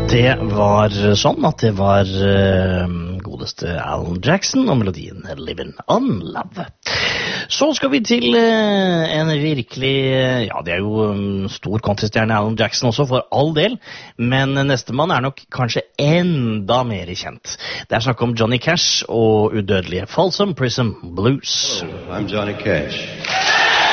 Det var sånn at det var godeste Alan Jackson og melodien Livin' on Love. Så skal vi til en virkelig, ja det er jo stor countrystjerne Alan Jackson også for all del, men nestemann er nok kanskje enda mer kjent. Det er snakk om Johnny Cash og udødelige Folsom Prison Blues. Hello, I'm Johnny Cash.